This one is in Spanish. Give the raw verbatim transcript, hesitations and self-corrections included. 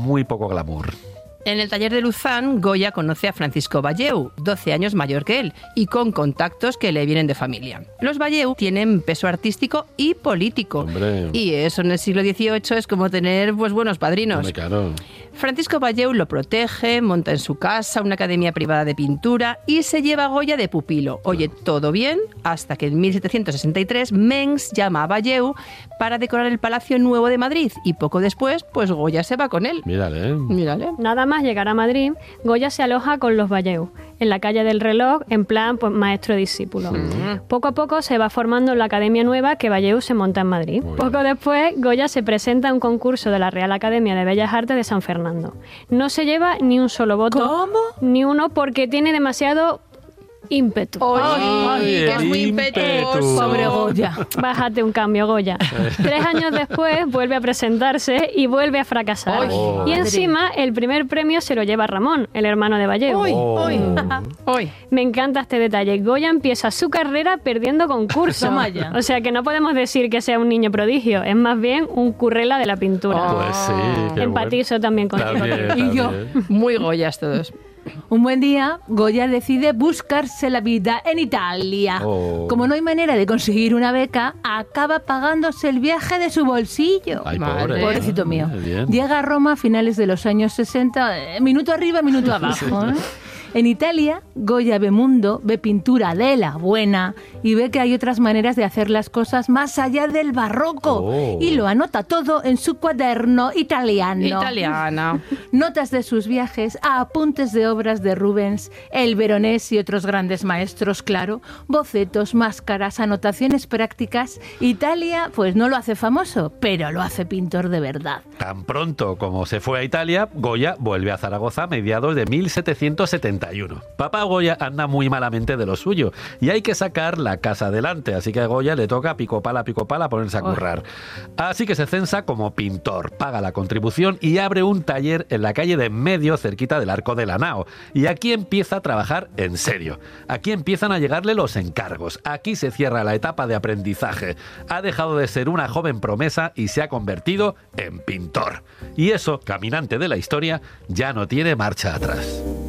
muy poco glamour. En el taller de Luzán, Goya conoce a Francisco Valleu, doce años mayor que él, y con contactos que le vienen de familia. Los Valleu tienen peso artístico y político. Hombre. Y eso en el siglo dieciocho es como tener pues, buenos padrinos. Hombre, claro. Francisco Valleu lo protege, monta en su casa una academia privada de pintura y se lleva a Goya de pupilo. Oye, todo bien, hasta que en mil setecientos sesenta y tres Mengs llama a Valleu para decorar el Palacio Nuevo de Madrid y poco después, pues Goya se va con él. Mírale, ¿eh? Mírale. Nada más llegar a Madrid, Goya se aloja con los Valleu, en la calle del Reloj, en plan pues, maestro-discípulo. Sí. Poco a poco se va formando en la academia nueva que Valleu se monta en Madrid. Muy Poco bien. después, Goya se presenta a un concurso de la Real Academia de Bellas Artes de San Fernando. No se lleva ni un solo voto. ¿Cómo? Ni uno porque tiene demasiado ímpetu. ¡Ay, que es muy impetuoso! Pobre Goya. Bájate un cambio, Goya. Tres años después vuelve a presentarse y vuelve a fracasar. Oh. Y encima el primer premio se lo lleva Ramón, el hermano de Valleu. ¡Uy! Oh. ¡Uy! ¡Uy! Me encanta este detalle. Goya empieza su carrera perdiendo concursos. Toma ya. O sea que no podemos decir que sea un niño prodigio, es más bien un currela de la pintura. Pues sí, qué Empatizo también con bueno. él. También, Y yo. también. Muy Goyas todos. Un buen día, Goya decide buscarse la vida en Italia. Oh. Como no hay manera de conseguir una beca, acaba pagándose el viaje de su bolsillo. Ay, Madre. pobre. Pobrecito mío. Muy bien. Llega a Roma a finales de los años sesenta, eh, minuto arriba, minuto abajo. ¿eh? En Italia, Goya ve mundo, ve pintura de la buena y ve que hay otras maneras de hacer las cosas más allá del barroco. Oh. Y lo anota todo en su cuaderno italiano. Italiana. Notas de sus viajes, apuntes de obras de Rubens, el Veronés y otros grandes maestros, claro, bocetos, máscaras, anotaciones prácticas. Italia, pues no lo hace famoso, pero lo hace pintor de verdad. Tan pronto como se fue a Italia, Goya vuelve a Zaragoza a mediados de mil setecientos setenta y uno. Papá Goya anda muy malamente de lo suyo y hay que sacar la casa adelante, así que a Goya le toca pico pala, pico pala ponerse a currar. Así que se censa como pintor, paga la contribución y abre un taller en la calle de en medio, cerquita del Arco de la Nao. Y aquí empieza a trabajar en serio. Aquí empiezan a llegarle los encargos. Aquí se cierra la etapa de aprendizaje. Ha dejado de ser una joven promesa y se ha convertido en pintor. Y eso, caminante de la historia, ya no tiene marcha atrás.